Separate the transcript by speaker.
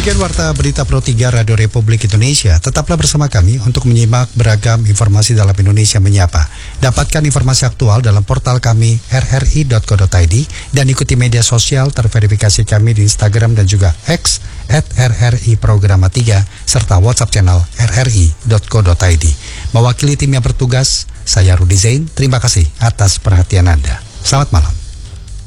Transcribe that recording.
Speaker 1: Demikian Warta Berita Pro 3 Radio Republik Indonesia. Tetaplah bersama kami untuk menyimak beragam informasi dalam Indonesia Menyapa. Dapatkan informasi aktual dalam portal kami rri.co.id dan ikuti media sosial terverifikasi kami di Instagram dan juga X @RRI Programa 3 serta WhatsApp channel rri.co.id. Mewakili tim yang bertugas, saya Rudi Zain. Terima kasih atas perhatian Anda. Selamat malam.